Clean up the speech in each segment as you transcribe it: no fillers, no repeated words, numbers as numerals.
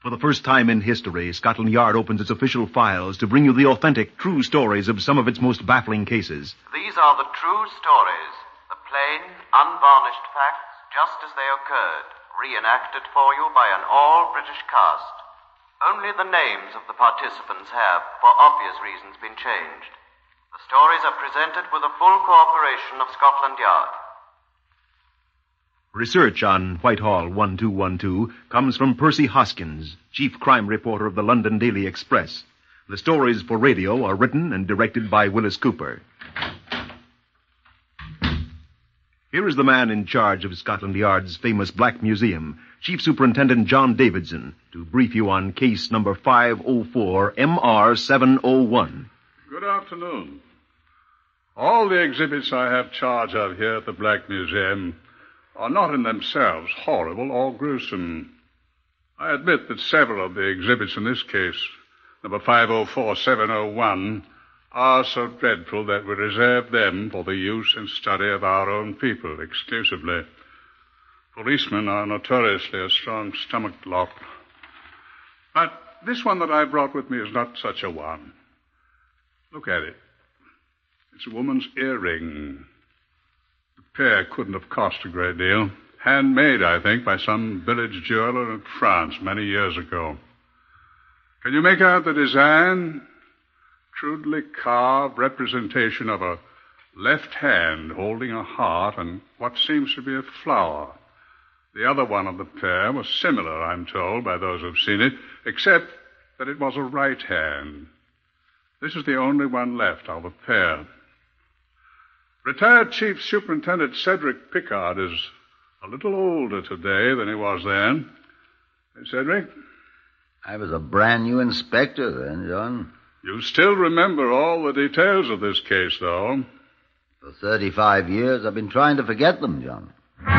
For the first time in history, Scotland Yard opens its official files to bring you the authentic, true stories of some of its most baffling cases. These are the true stories, the plain, unvarnished facts, just as they occurred, reenacted for you by an all-British cast. Only the names of the participants have, for obvious reasons, been changed. The stories are presented with the full cooperation of Scotland Yard. Research on Whitehall 1212 comes from Percy Hoskins, chief crime reporter of the London Daily Express. The stories for radio are written and directed by Willis Cooper. Here is the man in charge of Scotland Yard's famous Black Museum, Chief Superintendent John Davidson, to brief you on case number 504 MR701. Good afternoon. All the exhibits I have charge of here at the Black Museum are not in themselves horrible or gruesome. I admit that several of the exhibits in this case, number 504701, are so dreadful that we reserve them for the use and study of our own people exclusively. Policemen are notoriously a strong-stomached lot. But this one that I brought with me is not such a one. Look at it. It's a woman's earring. The pair couldn't have cost a great deal. Handmade, I think, by some village jeweler in France many years ago. Can you make out the design? Crudely carved representation of a left hand holding a heart and what seems to be a flower. The other one of the pair was similar, I'm told, by those who've seen it, except that it was a right hand. This is the only one left of the pair. Retired Chief Superintendent Cedric Pickard is a little older today than he was then. Hey, Cedric? I was a brand new inspector then, John. You still remember all the details of this case, though. For 35 years, I've been trying to forget them, John.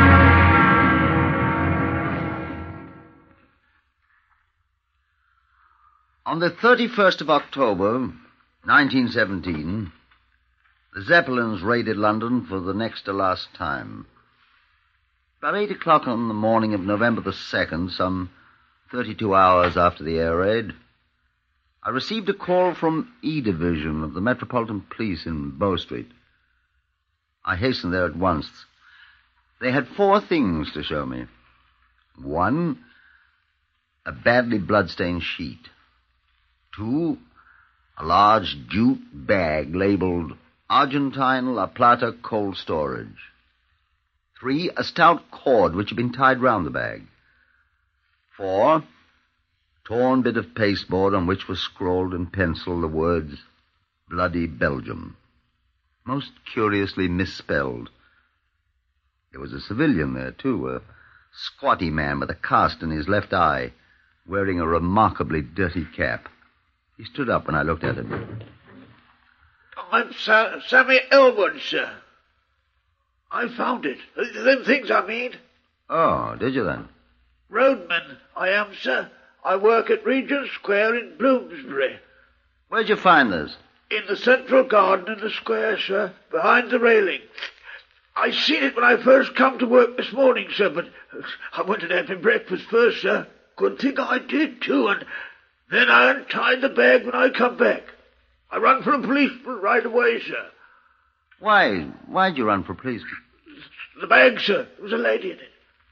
On the 31st of October, 1917, the Zeppelins raided London for the next to last time. About 8 o'clock on the morning of November the 2nd, some 32 hours after the air raid, I received a call from E Division of the Metropolitan Police in Bow Street. I hastened there at once. They had 4 things to show me. 1, a badly bloodstained sheet. 2, a large jute bag labeled Argentine La Plata Cold Storage. 3, a stout cord which had been tied round the bag. 4, a torn bit of pasteboard on which was scrawled in pencil the words, Bloody Belgium. Most curiously misspelled. There was a civilian there, too, a squatty man with a cast in his left eye, wearing a remarkably dirty cap. He stood up when I looked at him. I'm Sammy Elwood, sir. I found it. Them things I mean. Oh, did you then? Roadman, I am, sir. I work at Regent Square in Bloomsbury. Where'd you find this? In the central garden in the square, sir, behind the railing. I seen it when I first come to work this morning, sir, but I went and had my breakfast first, sir. Good thing I did, too, and then I untied the bag when I come back. I run for a policeman right away, sir. Why'd you run for police? The bag, sir. There was a lady in it.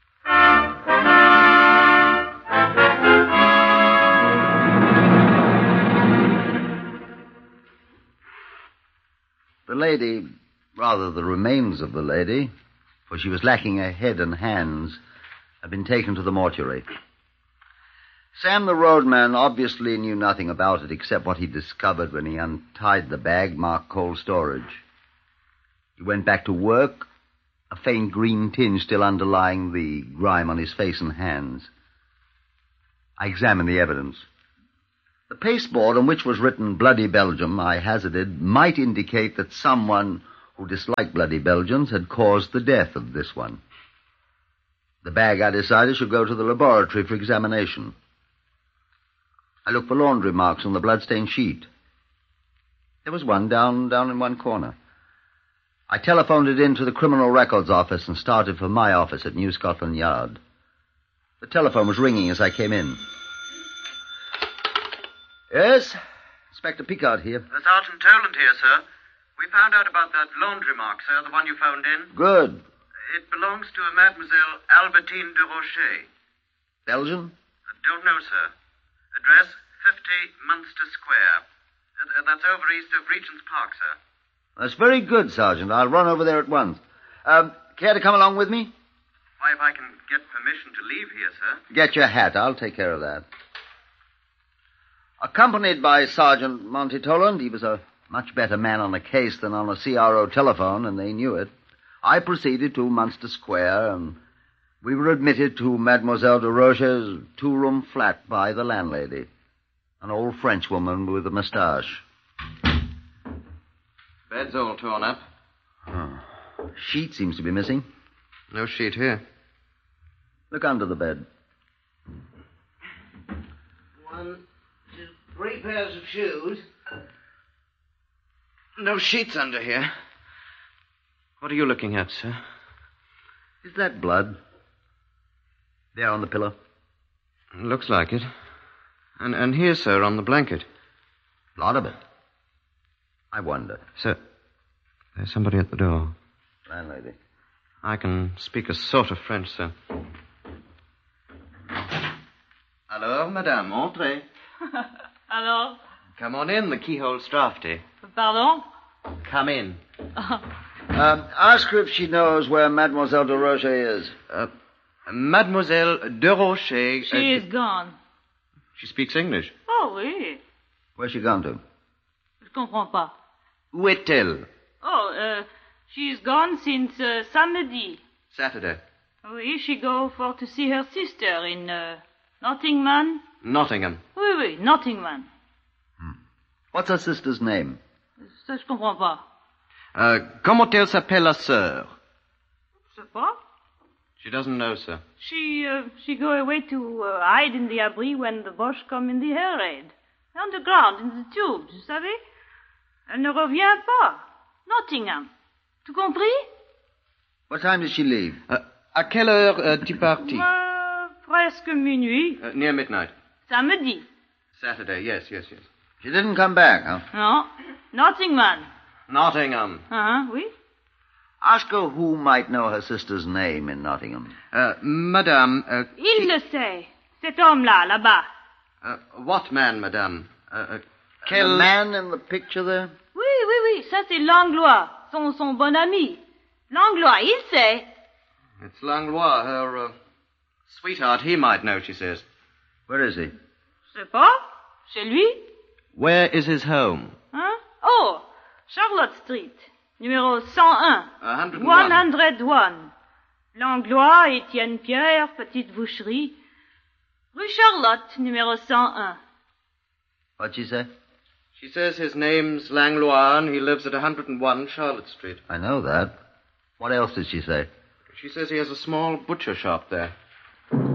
The lady, rather the remains of the lady, for she was lacking a head and hands, had been taken to the mortuary. Sam the roadman obviously knew nothing about it except what he discovered when he untied the bag marked cold storage. He went back to work, a faint green tinge still underlying the grime on his face and hands. I examined the evidence. The pasteboard on which was written Bloody Belgium, I hazarded, might indicate that someone who disliked Bloody Belgians had caused the death of this one. The bag, I decided, should go to the laboratory for examination. I looked for laundry marks on the bloodstained sheet. There was one down in one corner. I telephoned it in to the Criminal Records Office and started for my office at New Scotland Yard. The telephone was ringing as I came in. Yes? Inspector Picard here. Sergeant Toland here, sir. We found out about that laundry mark, sir, the one you phoned in. Good. It belongs to a Mademoiselle Albertine de Rocher. Belgian? Don't know, sir. Address, 50 Munster Square. That's over east of Regent's Park, sir. That's very good, Sergeant. I'll run over there at once. Care to come along with me? Why, if I can get permission to leave here, sir. Get your hat. I'll take care of that. Accompanied by Sergeant Monty Toland, he was a much better man on a case than on a CRO telephone, and they knew it. I proceeded to Munster Square, and we were admitted to Mademoiselle de Rocher's two-room flat by the landlady, an old Frenchwoman with a moustache. Bed's all torn up. Oh. Sheet seems to be missing. No sheet here. Look under the bed. 1, 2, 3 pairs of shoes. No sheets under here. What are you looking at, sir? Is that blood? There on the pillow. Looks like it. And here, sir, on the blanket. A lot of it. I wonder. Sir, there's somebody at the door. Landlady. I can speak a sort of French, sir. Alors, madame, entrez. Alors? Come on in, the keyhole's drafty. Pardon? Come in. Ask her if she knows where Mademoiselle de Rocher is. Mademoiselle de Rocher... She is gone. She speaks English. Oh, oui. Where's she gone to? Je comprends pas. Où est-elle? Oh, she's gone since samedi. Saturday. Oui, she go for to see her sister in Nottingham. Nottingham. Oui, oui, Nottingham. What's her sister's name? Ça, je comprends pas. Comment elle s'appelle la sœur? Je sais pas. She doesn't know, sir. She go away to hide in the abri when the Boche come in the air raid. Underground, in the tubes, vous savez? Elle ne revient pas. Nottingham. Tout compris? What time did she leave? À quelle heure tu partis? Presque minuit. Near midnight. Samedi. Saturday, yes. She didn't come back, huh? No. Nottingham. Nottingham. Oui. Ask her who might know her sister's name in Nottingham. Madame... Il le sait. Cet homme-là, là-bas. What man, madame? The man in the picture there? Oui. Ça, c'est Langlois, son bon ami. Langlois, il sait. It's Langlois, her sweetheart. He might know, she says. Where is he? Je sais pas. Chez lui. Where is his home? Hein? Oh, Charlotte Street. Numéro 101. 101. Langlois, Étienne Pierre, Petite Boucherie. Rue Charlotte, numéro 101. What'd she say? She says his name's Langlois and he lives at 101 Charlotte Street. I know that. What else did she say? She says he has a small butcher shop there.